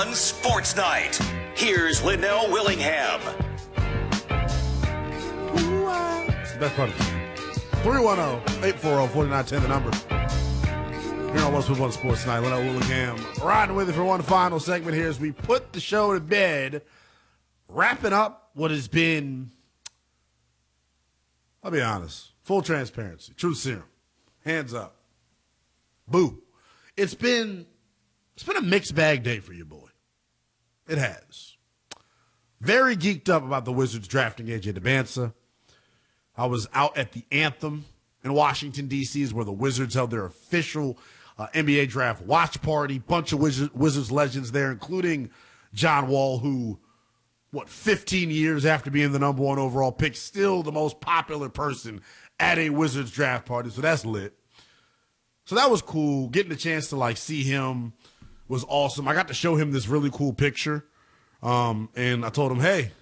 Sports Night. Here's Linnell Willingham. It's the best part of it. 310-840-4910, the number. Here on What's With One Sports Night, Linnell Willingham riding with you for one final segment here as we put the show to bed, wrapping up what has been, I'll be honest, full transparency, true serum, hands up, boo. It's been a mixed bag day for you, boy. It has. Very geeked up about the Wizards drafting AJ DeBansa. I was out at the Anthem in Washington, D.C., is where the Wizards held their official NBA draft watch party. Bunch of Wizards legends there, including John Wall, who, 15 years after being the number one overall pick, still the most popular person at a Wizards draft party. So that's lit. So that was cool. Getting a chance to see him was awesome. I got to show him this really cool picture. And I told him, hey,